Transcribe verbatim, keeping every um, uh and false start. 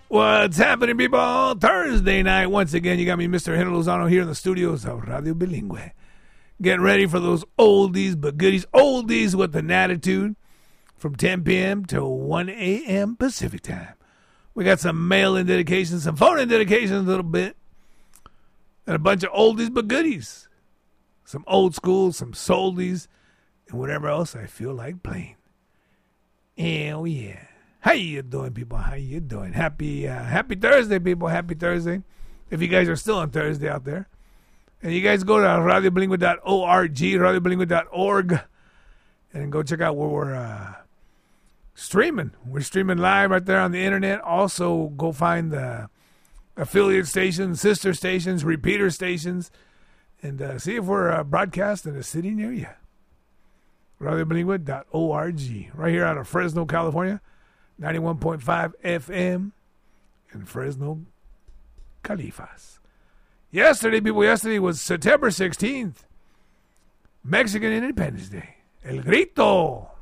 What's happening, people? Thursday night. Once again, you got me, Mister Henry Lozano, here in the studios of Radio Bilingüe. Getting ready for those oldies but goodies. Oldies with an attitude from ten p.m. to one a.m. Pacific time. We got some mail-in dedications, some phone-in dedications a little bit, and a bunch of oldies but goodies. Some old school, some soldies, and whatever else I feel like playing. Hell yeah. How you doing, people? How you doing? Happy uh, Happy Thursday, people. Happy Thursday. If you guys are still on Thursday out there. And you guys go to radio bilingüe dot org, radio bilingüe dot org, and go check out where we're uh, streaming. We're streaming live right there on the internet. Also, go find the affiliate stations, sister stations, repeater stations, and uh, see if we're uh, broadcast in a city near you. radio bilingüe dot org, right here out of Fresno, California. ninety-one point five F M in Fresno, Califas. Yesterday, people, yesterday was September sixteenth, Mexican Independence Day. El Grito.